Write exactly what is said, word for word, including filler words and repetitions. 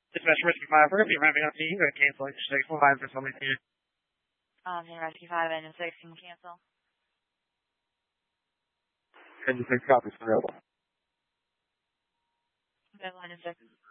Dispatch Rescue five, we're going to be ramping up to you. You're going to cancel engine six, we'll five for something to you. Um, Rescue five, engine six can cancel. Engine six copies, available. Deadline is six.